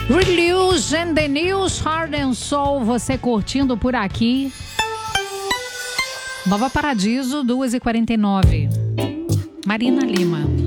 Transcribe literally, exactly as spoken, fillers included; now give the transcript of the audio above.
Release and the News, Heart and Soul, você curtindo por aqui. Nova Paradiso, duas e quarenta e nove. Marina Lima.